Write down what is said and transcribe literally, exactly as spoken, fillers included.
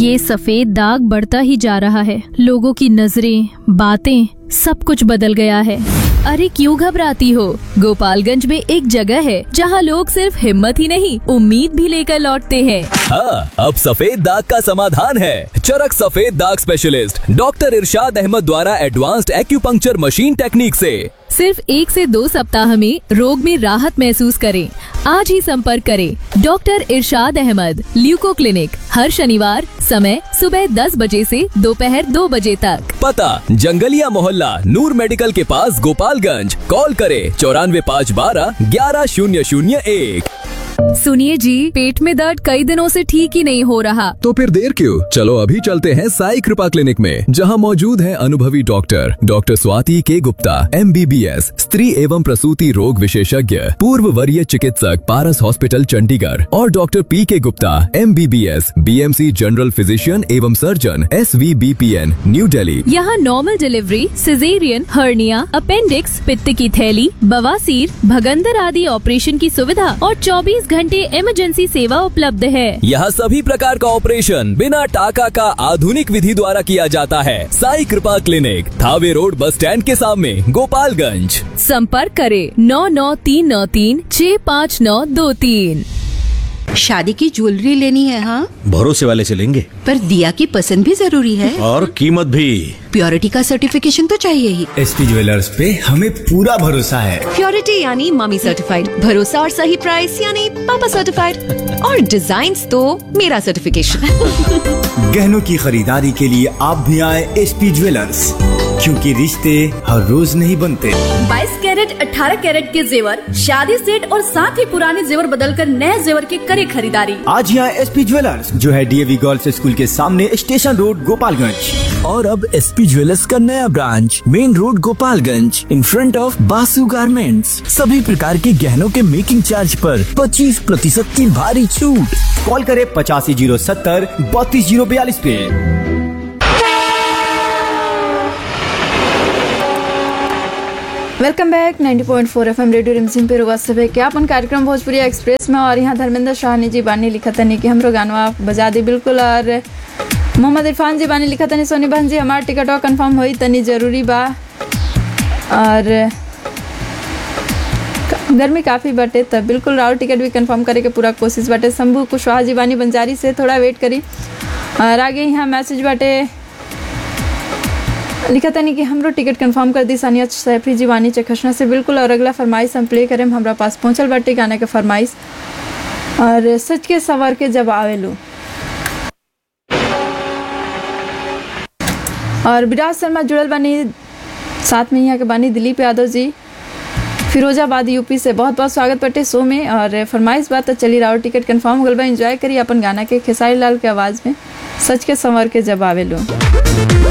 ये सफेद दाग बढ़ता ही जा रहा है। लोगों की नजरें, बातें, सब कुछ बदल गया है। अरे क्यों घबराती हो? गोपालगंज में एक जगह है जहां लोग सिर्फ हिम्मत ही नहीं, उम्मीद भी लेकर लौटते हैं। हाँ, अब सफेद दाग का समाधान है। चरक सफेद दाग स्पेशलिस्ट डॉक्टर इरशाद अहमद द्वारा एडवांस्ड एक्यूपंक्चर मशीन टेक्निक से सिर्फ एक से दो सप्ताह में रोग में राहत महसूस करें। आज ही संपर्क करें डॉक्टर इरशाद अहमद, ल्यूको क्लिनिक, हर शनिवार, समय सुबह दस बजे से दोपहर दो बजे तक। पता जंगलिया मोहल्ला, नूर मेडिकल के पास, गोपालगंज। कॉल करे चौरानवे पाँच बारह ग्यारह शून्य शून्य एक। सुनिए जी, पेट में दर्द कई दिनों से ठीक ही नहीं हो रहा। तो फिर देर क्यों? चलो अभी चलते हैं साई कृपा क्लिनिक में, जहां मौजूद हैं अनुभवी डॉक्टर डॉक्टर स्वाति के Gupta, M B B S, स्त्री एवं प्रसूति रोग विशेषज्ञ, पूर्व वरीय चिकित्सक, पारस हॉस्पिटल चंडीगढ़, और डॉक्टर पी के Gupta, M B B S, B M C general physician एवं surgeon, S V B P N, new Delhi. यहाँ normal delivery, caesarean, hernia, appendix, पित्त की थैली, बवासीर, भगंदर आदि ऑपरेशन की सुविधा और चौबीस घंटे इमरजेंसी सेवा उपलब्ध है। यहाँ सभी प्रकार का ऑपरेशन बिना टाका का आधुनिक विधि द्वारा किया जाता है। साई कृपा clinic, Thawe road, bus stand के सामने, गोपालगंज। संपर्क करें नौ नौ तीन नौ तीन छः पाँच नौ दो तीन। शादी की ज्वेलरी लेनी है? हाँ, भरोसे वाले से लेंगे, पर दिया की पसंद भी जरूरी है और कीमत भी। प्योरिटी का सर्टिफिकेशन तो चाहिए ही। एसपी ज्वेलर्स पे हमें पूरा भरोसा है। प्योरिटी यानी मम्मी सर्टिफाइड, भरोसा और सही प्राइस यानी पापा सर्टिफाइड, और डिजाइन तो मेरा सर्टिफिकेशन। गहनों की खरीदारी के लिए आप भी आए एसपी ज्वेलर्स, क्योंकि रिश्ते हर रोज नहीं बनते। बाईस कैरेट, अठारह कैरेट के जेवर, शादी सेट और साथ ही पुराने जेवर बदलकर नए जेवर के करे खरीदारी। आज ही आए एसपी ज्वेलर्स, जो है डीएवी गर्ल्स स्कूल के सामने, स्टेशन रोड, गोपालगंज। और अब एसपी ज्वेलर्स का नया branch main road, Gopalganj, in front of Basu garments. सभी प्रकार के गहनों के मेकिंग चार्ज पर पच्चीस प्रतिशत की भारी छूट। कॉल करे पचासी जीरो सत्तर बत्तीस जीरो बयालीस पे। Welcome back ninety point four FM radio रिमझिम पे रुआ सब क्या अपन कार्यक्रम भोजपुरी एक्सप्रेस में। और यहाँ धर्मेंद्र शाहनी जी बानी लिखा था नहीं कि हमरो गानवा बजा दी बिल्कुल। और मोहम्मद इरफान जी बानी लिखा था नहीं, सोनी बहन जी हमारा टिकटवा कंफर्म हुई तनी जरूरी बा। और गर्मी काफ़ी बटे तब बिल्कुल राउर टिकट भी कंफर्म करे के पूरा कोशिश बाटे। शंभू कुशवाहा जी बानी बंजारी से, थोड़ा वेट करी। और आगे यहाँ मैसेज बाटे लिखा था नहीं कि हमरो टिकट कंफर्म कर दी सानिया सैफरी जीवानी चखशना से बिल्कुल। और अगला फरमाइश हम प्ले करें, हमारा पास पहुँचल बाटे गाने का फरमाइश। और सच के सवर के जब आवेलू। और विराज शर्मा जुड़ल बानी, साथ में यहाँ के बानी दिलीप यादव जी फिरोजाबाद यूपी से, बहुत बहुत स्वागत बाटे शो में। और फरमाइश बात तो चली राउर टिकट कंफर्म हो गल बा। एंजॉय करिए अपन गाना के खेसारी लाल के आवाज़ में, सच के संवर के जब आवेलू।